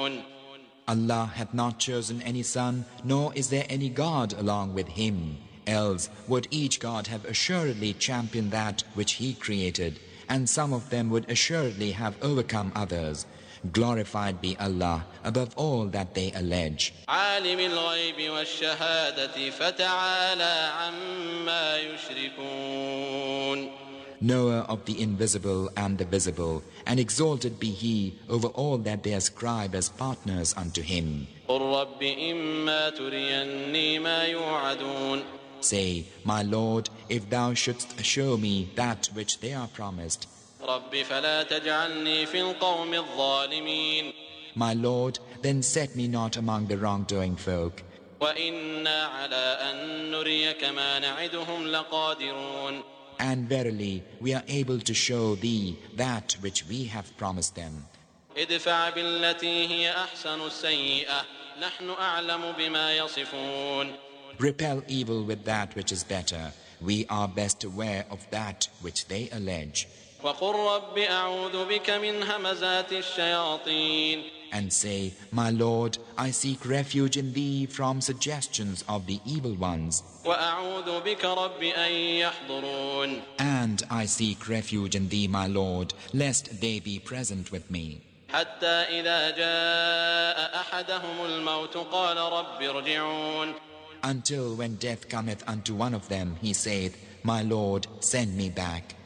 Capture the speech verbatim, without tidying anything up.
Allah hath not chosen any son, nor is there any God along with him. Else would each God have assuredly championed that which he created, and some of them would assuredly have overcome others. Glorified be Allah above all that they allege. عالم الغيب والشهادة فتعالى عما يشركون. Knower of the invisible and the visible, and exalted be He over all that they ascribe as partners unto Him. قل رب إما تريني ما يوعدون. Say, My Lord, if thou shouldst show me that which they are promised. رب فلا تجعلني في القوم الظالمين. My Lord, then set me not among the wrongdoing folk. وإنا على أن نريك ما نعدهم لقادرون. And verily, we are able to show thee that which we have promised them. ادفع بالتي هي أحسن السيئة نحن أعلم بما يصفون. Repel evil with that which is better. We are best aware of that which they allege. وقل رب أعوذ بك من همزات الشياطين. And say, My Lord, I seek refuge in Thee from suggestions of the evil ones. وأعوذ بك رب أن يحضرون. And I seek refuge in Thee, my Lord, lest they be present with me. حتى إذا جاء أحدهم الموت قال رب ارجعون. Until when death cometh unto one of them, he saith, My Lord, send me back.